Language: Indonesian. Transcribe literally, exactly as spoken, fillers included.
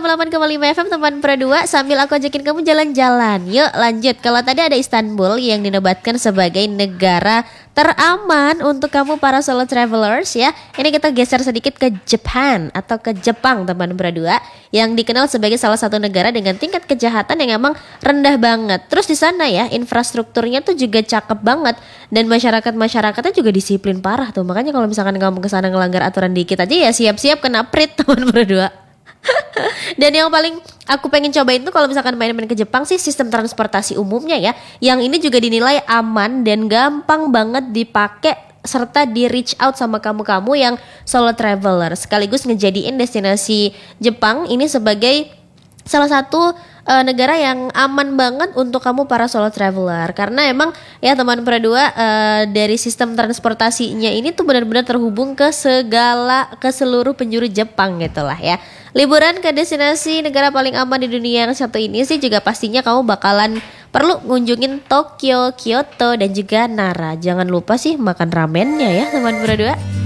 puluh delapan koma lima F M teman Pro dua, sambil aku ajakin kamu jalan-jalan. Yuk lanjut. Kalau tadi ada Istanbul yang dinobatkan sebagai negara teraman untuk kamu para solo travelers ya. Ini kita geser sedikit ke Jepang atau ke Jepang teman Pro dua, yang dikenal sebagai salah satu negara dengan tingkat kejahatan yang emang rendah banget. Terus di sana ya infrastrukturnya tuh juga cakep banget, dan masyarakat-masyarakatnya juga disiplin parah tuh. Makanya kalau misalkan kamu kesana ngelanggar aturan dikit aja ya siap-siap kena prit teman Pro dua. Dan yang paling aku pengen cobain tuh kalau misalkan main-main ke Jepang sih sistem transportasi umumnya ya, yang ini juga dinilai aman dan gampang banget dipakai serta di reach out sama kamu-kamu yang solo traveler, sekaligus ngejadiin destinasi Jepang ini sebagai salah satu uh, negara yang aman banget untuk kamu para solo traveler. Karena emang ya teman Pro dua uh, dari sistem transportasinya ini tuh benar-benar terhubung ke segala ke seluruh penjuru Jepang gitulah ya. Liburan ke destinasi negara paling aman di dunia yang satu ini sih juga pastinya kamu bakalan perlu ngunjungin Tokyo, Kyoto dan juga Nara. Jangan lupa sih makan ramennya ya teman Pro dua.